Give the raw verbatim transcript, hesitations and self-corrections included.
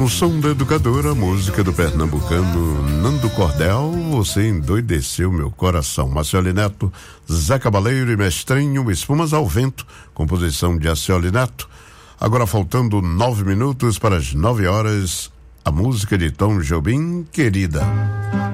No som da educadora, a música do pernambucano Nando Cordel, Você Endoideceu Meu Coração. Marcioli Neto, Zé Cabaleiro e Mestrinho, Espumas ao Vento, composição de Marcioli Neto. Agora faltando nove minutos para as nove horas, a música de Tom Jobim, Querida.